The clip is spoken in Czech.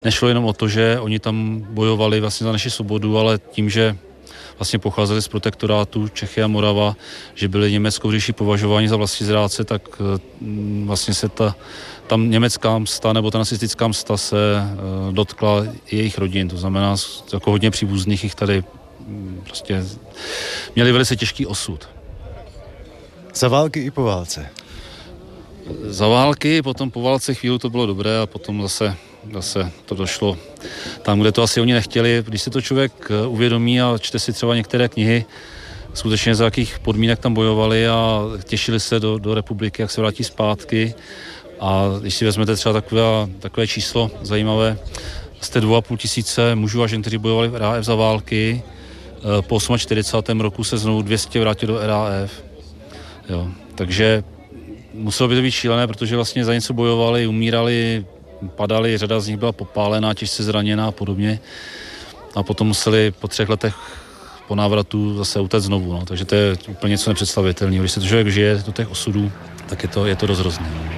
Nešlo jenom o to, že oni tam bojovali vlastně za naši svobodu, ale tím, že vlastně pocházeli z protektorátu Čechy a Morava, že byli německou říší považováni za vlastizrádce, tak vlastně se tam německá msta nebo ta nacistická msta se dotkla i jejich rodin. To znamená, jako hodně příbuzných jich tady prostě měli velice těžký osud. Za války i po válce? Za války, potom po válce chvíli to bylo dobré a potom zase to došlo tam, kde to asi oni nechtěli. Když si to člověk uvědomí a čte si třeba některé knihy, skutečně za jakých podmínek tam bojovali a těšili se do republiky, jak se vrátí zpátky. A když si vezmete třeba takové číslo zajímavé, jste 2,5 tisíce mužů a žen, kteří bojovali v RAF za války, po 48. roku se znovu 200 vrátil do RAF. Jo. Takže muselo by to být šílené, protože vlastně za něco bojovali, umírali, padali, řada z nich byla popálená, těžce zraněná a podobně. A potom museli po 3 letech po návratu zase utéct znovu. No. Takže to je úplně něco nepředstavitelného. Když se to člověk žije do těch osudů, tak je to dost hrozné. No.